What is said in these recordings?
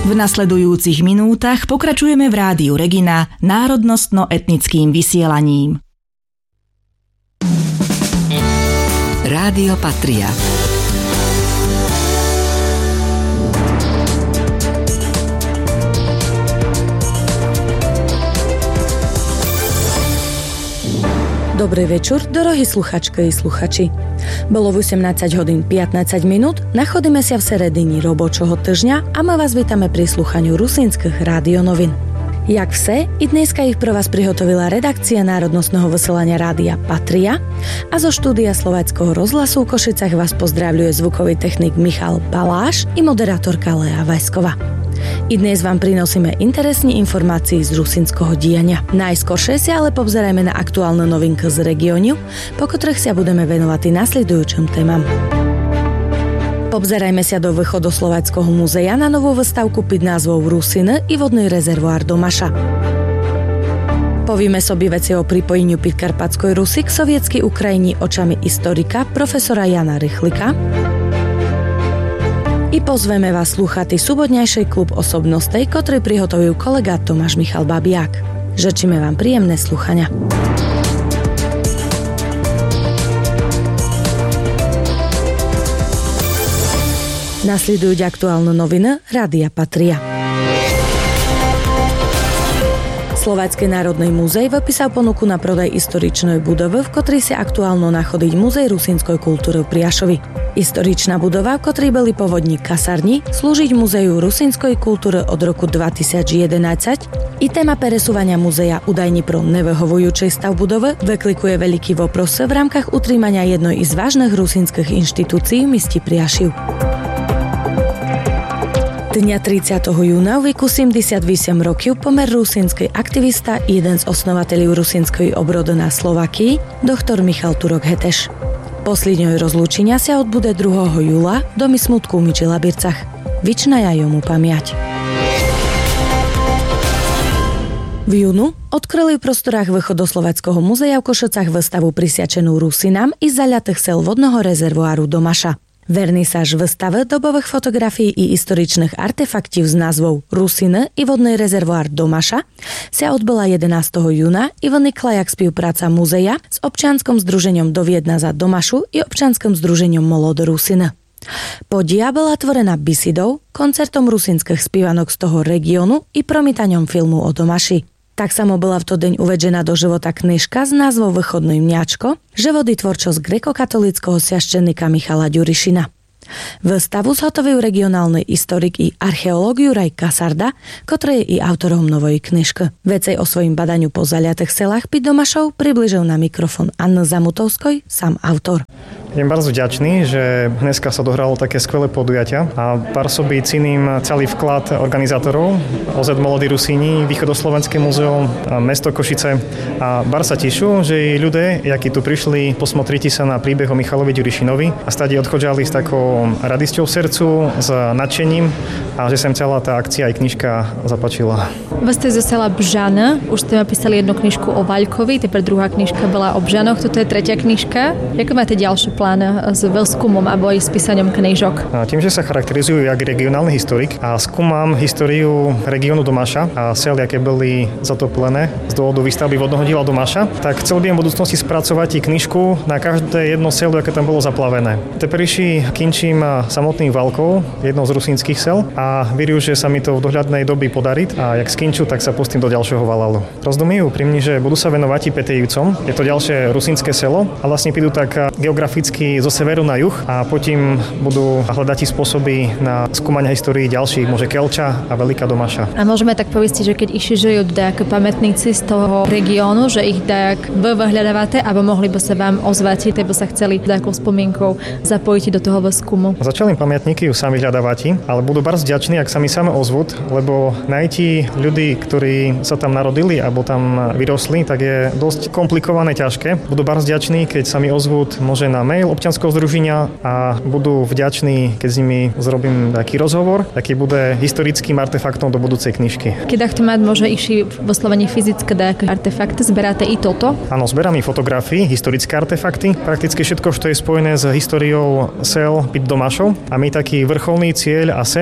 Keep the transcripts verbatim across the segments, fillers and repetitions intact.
V nasledujúcich minútach pokračujeme v Rádiu Regina národnostno-etnickým vysielaním. Rádio Patria. Dobrý večer, dorohí sluchačky i sluchači. Bolo v osemnásť hodín pätnásť minút, nachádzame sa v seredini robočoho týždňa a my vás vítame pri slúchaniu rusínskych rádionovín. Jak vse, i dneska ich pro vás prihotovila redakcia národnostného vysielania Rádia Patria a zo štúdia Slováckého rozhlasu v Košicách vás pozdravľuje zvukový technik Michal Baláš i moderátorka Lea Vajsková. I dnes vám prinosíme interesné informácie z rusínskeho diania. Najskoršie si ale povzerajme na aktuálne novinky z regiónu, po ktorých sa budeme venovať i nasledujúčim témam. Povzerajme sa do Východoslováckého múzea na novú výstavku pod názvou Rusiny i vodný rezervoár Domaša. Povieme sobie veci o pripojeniu Podkarpatskej Rusy k sovietskej Ukrajini očami historika profesora Jana Rychlika. I pozveme vás slúchať subodňajšej klub osobnostej, ktorý prihotovil kolega Tomáš Michal Babiak. Žečíme vám príjemné slúchania. Nasledujú aktuálne noviny Rádia Patria. Slovácké národnej múzej vypísal ponuku na prodaj historičnej budovy, v ktorej sa aktuálno nachodiť Múzej rusínskej kultúry v Priašovi. Historičná budova, v ktorej boli pôvodní kasarni, slúžiť Múzeu rusínskej kultúry od roku dvetisícjedenásť i téma presúvania múzeja údajne pro nevyhovujúcej stav budovy vyklikuje veľký vopros v rámkach utrímania jednej z vážnych rusínskych inštitúcií v meste Priašiv. Dňa tridsiateho júna v veku sedemdesiatosem rokov pomer rusínsky aktivista i jeden z osnovateľov rusínskej obrody na Slovakii, doktor Michal Turok-Heteš. Posledňoj rozlúčenia sa odbude druhého júla v Domi smutku v Mičilabircach. Vyčnaja jomu pamiať. V júnu odkryli v prostorách Východoslováckého múzea v Košicách výstavu prisviačenú Rusinám i zaľatých sel vodného rezervoáru Domaša. Vernisáž výstave dobových fotografií i historičných artefaktív s názvou Rusiny i vodný rezervoár Domaša sa odbyla jedenásteho júna i vynikla jak spolupráca múzeja s občianskym združením Doviedna za Domašu i občianskym združením Molody Rusiny. Podia bola tvorená bisidou, koncertom rusínskych spievanok z toho regiónu i promítaním filmu o Domaši. Tak samo bola v to deň uvedžená do života knižka s názvom Východné mňačko, životy tvorčosť grekokatolického sviaščenika Michala Ďurišina. Výstavu zhotovil regionálny historik i archeológ Juraj Kasarda, ktorý je i autorom novej knižky. Vecej o svojim badaniu po zaliatých selách pod Domašou približil na mikrofón Anny Zamutovskoj sám autor. Som bardzo vďačný, že dneska sa dohralo také skvelé podujatia a pôsobí cením celý vklad organizátorov ó zet Molody Rusíni, Východoslovenské múzeum, mesto Košice a bar sa tešu, že ľudia, jakí tu prišli posmotriť sa na príbeh o Michalovi Ďurišinovi a stade odchodžali s takou radosťou v srdcu, s nadšením a že sa im celá tá akcia aj knižka zapáčila. Vy ste zo sela Bžana, už ste napísali jednu knižku o Vaľkovi, teper druhá knižka bola o Bžanoch, toto je tretia knižka. Ako máte ďalší plán s výskumom alebo aj s písaním knižok? Tým, že sa charakterizujú jak regionálny historik a skúmam históriu regiónu Domaša a sel, aké boli zatoplené z dôvodu výstavby vodného diela Domaša, tak chcel by v budúcnosti spracovať i knižku na každé jedno selo, aké tam bolo zaplavené. Teperejší kinčím samotných Valkov, jednou z rusínskych sel a verím, že sa mi to v dohľadnej doby podarí a jak skinču, tak sa pustím do ďalšieho valalu. Rozdumiejú pri mne, že budú sa venovať i Petejivcom. Je to ďalšie rusínske selo a vlastne prídu tak geograficky zo severu na juh a potom budú hľadať spôsoby na skúmanie histórii ďalších, môže Kelča a Veľká Domaša. A môžeme tak povedať, že keď išli žijú nejaké pamätníci z toho regiónu, že ich tak vy vyhľadávate, alebo mohli by sa vám ozvať, aby sa chceli nejakou spomienkou zapojiť do toho výskumu? Začali pamätníky ju sami vyhľadávať, ale budú bardzo vďační, ak sa mi sami ozvú, lebo najti ľudí, ktorí sa tam narodili alebo tam vyrosli, tak je dosť komplikované, ťažké. Budú bardzo vďační, keď sa mi ozvú, môže na mail občianskeho združenia a budú vďační, keď s nimi zrobím taký rozhovor, aký bude historickým artefaktom do budúcej knižky. Keď chcete mať možno išli vo Slovení fyzické nejaké artefakty, zberáte i toto? Áno, zberám i fotografii, historické artefakty, prakticky všetko, čo je spojené s históriou sel pod Domašou. A my taký vrcholný cieľ a sen je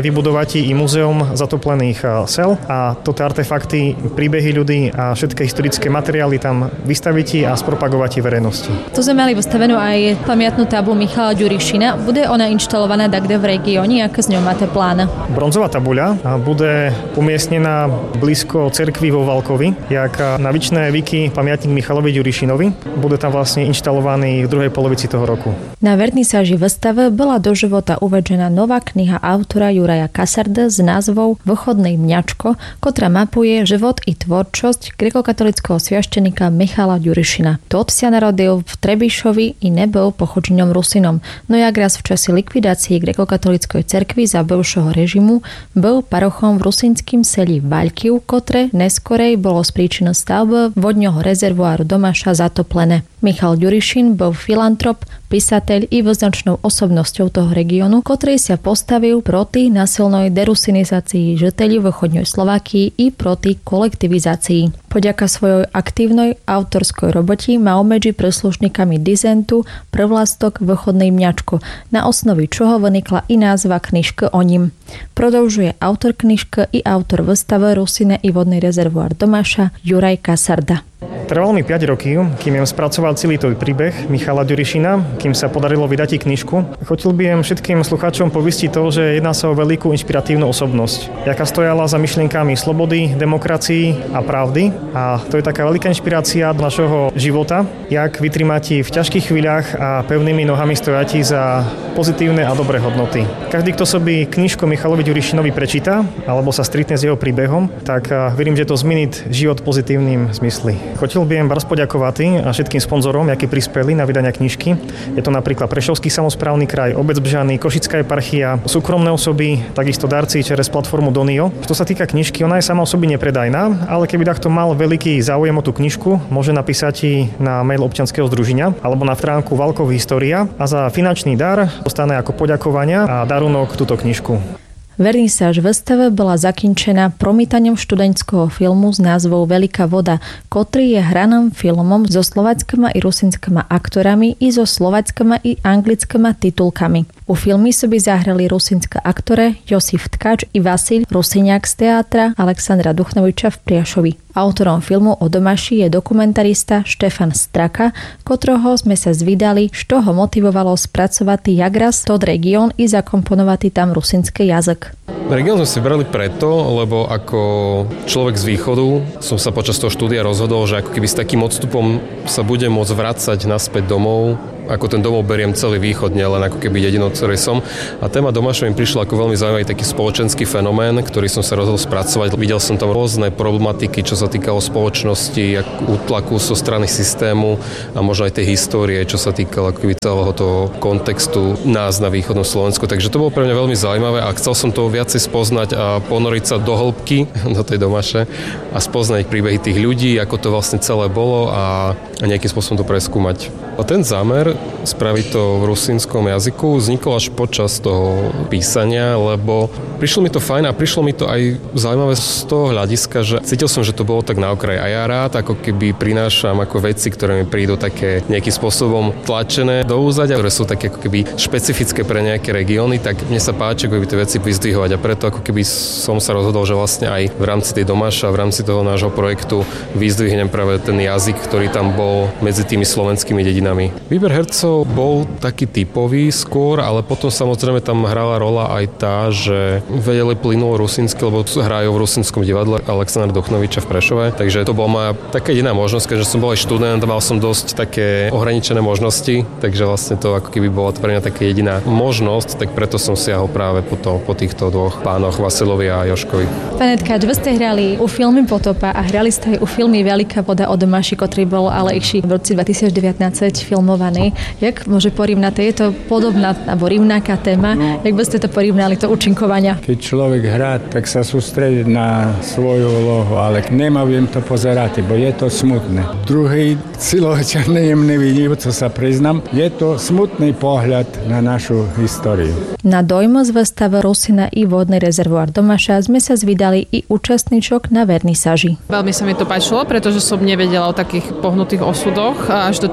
plánuje vybudovať i muzeum zatoplených sel a toto artefakty, príbehy ľudí a všetky historické materiály tam vystaviť a spropagovať verejnosti. Tu sme mali vystavenú aj pamiatnú tablu Michala Ďurišina. Bude ona inštalovaná takde v regióne? Ako s ňou máte plán? Bronzová tabuľa bude umiestnená blízko cerkvy vo Valkovi, jak na Vičné Viki pamiatník Michalovi Ďurišinovi. Bude tam vlastne inštalovaný v druhej polovici toho roku. Na vernisáži výstave bola do života uvedená nová kniha autora Juraja Kasarda s názvom Vchodnej mňačko, ktorá mapuje život i tvorčosť grekokatolického sviaštenika Michala Ďurišina. Tot sa narodil v Trebišovi i nebol pochodňom Rusinom, no jak raz v čase likvidácie grekokatolíckej cerkvy za bivšieho režimu bol parochom v rusínskym seli Vaľkiv, ktoré neskorej bolo z príčiny stavby vodného rezervoáru Domaša zatoplené. Michal Ďurišin bol filantrop, písateľ i význačnou osobnosťou toho regiónu, ktorý sa postavil proti násilnej derusinizácii žiteľov východnej Slovákii i proti kolektivizácii. Poďaka svojej aktívnej autorskej roboti má medzi príslušníkami dizentu Prvlastok východnej mňačko, na osnovi čoho vynikla i názva knižky o ním. Prodĺžuje autor knižky i autor výstave Rusine i vodný rezervoár Domaša Juraj Kasarda. Trvalo mi päť rokov, kým jem spracoval celý tvoj príbeh Michala Ďurišina, kým sa podarilo vydať i knižku. Chotil by jem všetkým slucháčom povistiť to, že jedná sa o veľkú inšpiratívnu osobnosť, jaká stojala za myšlienkami slobody, demokracii a pravdy. A to je taká veľká inšpirácia do našho života, jak vytrimati v ťažkých chvíľach a pevnými nohami stojati za pozitívne a dobré hodnoty. Každý, kto sobie knižku Michalovi Ďurišinovi prečíta alebo sa stretne s jeho príbehom, tak verím, že to zmení život pozitívnym zmysli. Chotil by jem raz poďakovať a všetkým sponzorom, akí prispeli na vydania knižky. Je to napríklad Prešovský samosprávny kraj, obec Bžany, Košická eparchia, súkromné osoby, takisto darci cez platformu Donio. Čo sa týka knižky, ona je sama o sobi nepredajná, ale keby takto mal veľký záujem o tú knižku, môže napísať i na mail občianskeho združenia alebo na stránku Valkov História a za finančný dar dostane ako poďakovania a darunok túto knižku. Vernisáž výstave bola zakončená promítaním študentského filmu s názvom Veľká voda, ktorý je hraným filmom so slováckými i rusínskými aktorami i so slováckými i anglickými titulkami. U filmy soby zahrali rusínske aktore Josif Tkač i Vasil Rusiniak z teátra Alexandra Duchnoviča v Priašovi. Autorom filmu o Domaši je dokumentarista Štefan Straka, ktorého sme sa zvídali, čo ho motivovalo spracovať jak raz tot región i zakomponovať tam rusínsky jazyk. Región sme si brali preto, lebo ako človek z východu som sa počas toho štúdia rozhodol, že ako keby s takým odstupom sa budem môcť vracať naspäť domov, ako ten domov beriem celý východ, nielen ako keby jedinou, ktorej som. A téma Domaša mi prišla ako veľmi zaujímavý taký spoločenský fenomén, ktorý som sa rozhodol spracovať. Videl som tam rôzne problematiky, čo sa týkalo spoločnosti, útlaku zo strany systému a možno aj tej histórie, čo sa týkalo ako keby celého toho kontextu nás na východnom Slovensku. Takže to bolo pre mňa veľmi zaujímavé a chcel som to viacej spoznať a ponoriť sa do hĺbky do tej Domaše a spoznať príbehy tých ľudí, ako to vlastne celé bolo a, a nejakým spôsobom to preskúmať. A ten zámer spraviť to v rusínskom jazyku vznikol až počas toho písania, lebo prišlo mi to fajn a prišlo mi to aj zaujímavé z toho hľadiska, že cítil som, že to bolo tak na okraj a ja rád ako keby prinášam ako veci, ktoré mi prídu také nejakým spôsobom tlačené do úzadia, ktoré sú také ako keby špecifické pre nejaké regióny, tak mne sa páči ako keby tie veci vyzdvihovať a preto ako keby som sa rozhodol, že vlastne aj v rámci tej Domaša, v rámci toho nášho projektu vyzdvihnem práve ten jazyk, ktorý tam bol medzi tými slovenskými dedinami. Výber hercov bol taký typový skôr, ale potom samozrejme tam hrala rola aj tá, že vedeli plynulo rusínsky, lebo hrajú v rusínskom divadle Alexandra Duchnoviča v Prešove. Takže to bola moja taká jediná možnosť, keďže som bol aj študent, mal som dosť také ohraničené možnosti, takže vlastne to ako keby bola pre mňa taká jediná možnosť, tak preto som siahol práve po, to, po týchto dvoch pánoch, Vasilovi a Joškovi. Pane Tkač, vy ste hrali u filmy Potopa a hrali ste aj u filmy Veľká voda o Domaši, ktorý bol ale ešte v roci dvetisícdevätnásť filmovaný. Jak môže porovnať, je to podobná alebo rovnaká téma, no, jak by ste to porovnali, to účinkovania? Keď človek hrá, tak sa sústredí na svoju úlohu, ale nemám to pozerať, bo je to smutné. Druhý siločan nevidí, co sa priznám, je to smutný pohľad na našu históriu. Na dojmu z výstave Rusina i vodný rezervoár Domaša sme sa zvídali i účastníčok na vernisáži. Veľmi sa mi to páčilo, pretože som nevedela o takých pohnutých osudoch až do takej hĺbky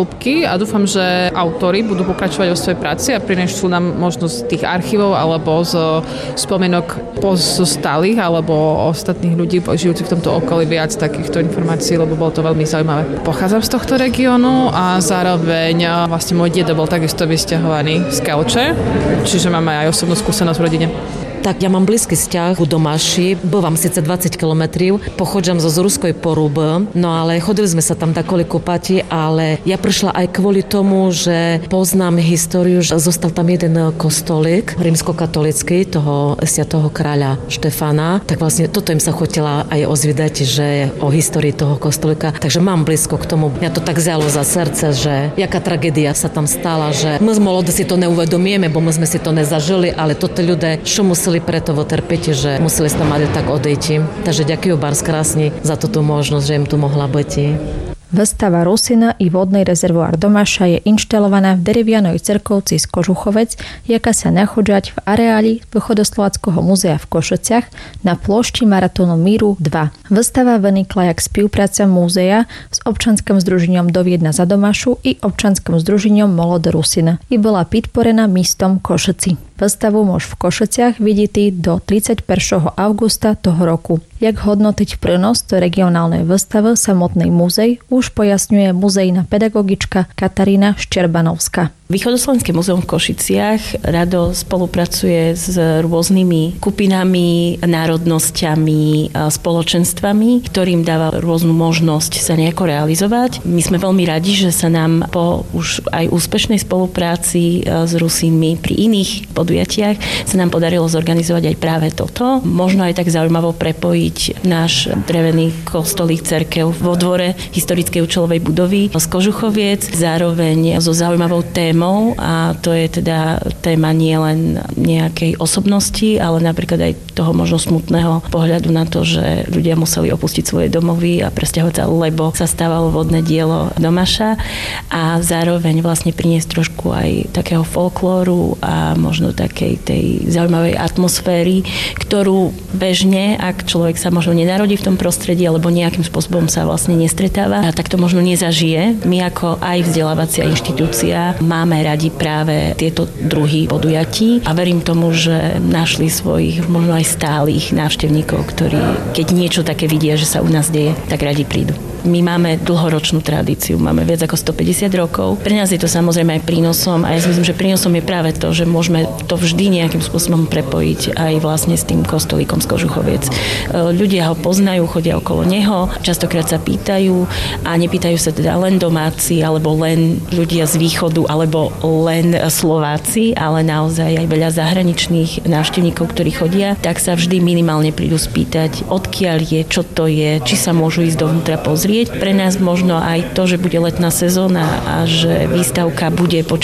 hĺbky a dúfam, že autori budú pokračovať vo svojej práci a prinesú nám možno z tých archívov alebo z spomienok pozostalých alebo ostatných ľudí žijúcich v tomto okolí viac takýchto informácií, lebo bolo to veľmi zaujímavé. Pochádzam z tohto regiónu a zároveň vlastne môj dedo bol takisto vysťahovaný z Kelče, čiže máme aj osobnú skúsenosť v rodine. Tak ja mám blízky vzťah u Domaši, bývam síce dvadsať kilometrov, pochodzam zo Zruskoj Porúby, no ale chodili sme sa tam takoli kúpať, ale ja prišla aj kvôli tomu, že poznám históriu, že zostal tam jeden kostolík rímskokatolický, toho svätého kráľa Štefana, tak vlastne toto im sa chotila aj ozvidať, že o histórii toho kostolíka, takže mám blízko k tomu. Mňa to tak vzalo za srdce, že jaká tragédia sa tam stala, že my z mladí si to neuvedomíme, bo my sme si to nezažili, ale toto ľudia, čo museli preto trpieť, že museli ste mať tak odejти. Takže ďakujem Bars krásne za túto možnosť, že im tu mohla byť. Výstava Rusina i vodný rezervoár Domaša je inštalovaná v derevianej cerkovci z Kožuchovec, jaká sa nachádza v areáli Východoslováckého muzea v Košiciach na plošti Maratónu míru dva. Výstava vynikla jak spolupráca múzea s občanským združením Do Viedna za Domašu i občanským združením Molode Rusina i bola podporená místom Košici. Výstavu môž v Košiciach vidieť do tridsiateho prvého augusta toho roku. Jak hodnotiť prínos do regionálnej výstavy samotnej múzej, už pojasňuje muzejná pedagogička Katarína Ščerbanovská. Východoslovenské múzeum v Košiciach rado spolupracuje s rôznymi skupinami, národnosťami, spoločenstvami, ktorým dáva rôznu možnosť sa nejako realizovať. My sme veľmi radi, že sa nám po už aj úspešnej spolupráci s Rusínmi pri iných podujatiach sa nám podarilo zorganizovať aj práve toto. Možno aj tak zaujímavo prepojiť náš drevený kostolík cerkev vo dvore historickej účelovej budovy z Kožuchoviec, zároveň so zaujímavou témou, a to je teda téma nie len nejakej osobnosti, ale napríklad aj toho možno smutného pohľadu na to, že ľudia museli opustiť svoje domovy a presťahovať sa, lebo sa stávalo vodné dielo Domaša a zároveň vlastne priniesť trošku aj takého folklóru a možno takej tej zaujímavej atmosféry, ktorú bežne, ak človek sa možno nenarodí v tom prostredí alebo nejakým spôsobom sa vlastne nestretáva, tak to možno nezažije. My ako aj vzdelávacia inštitúcia máme Máme radi práve tieto druhy podujatí a verím tomu, že našli svojich možno aj stálych návštevníkov, ktorí keď niečo také vidia, že sa u nás deje, tak radi prídu. My máme dlhoročnú tradíciu, máme viac ako stopäťdesiat rokov. Pre nás je to samozrejme aj prínosom a ja si myslím, že prínosom je práve to, že môžeme to vždy nejakým spôsobom prepojiť aj vlastne s tým kostolíkom z Kožuchoviec. Ľudia ho poznajú, chodia okolo neho, častokrát sa pýtajú a nepýtajú sa teda len domáci alebo len ľudia z východu alebo len Slováci, ale naozaj aj veľa zahraničných návštevníkov, ktorí chodia, tak sa vždy minimálne prídu spýtať, odkiaľ je, čo to je, či sa môžu ísť dovnútra pozrieť. Pre nás možno aj to, že bude letná sezóna a že výstavka bude počas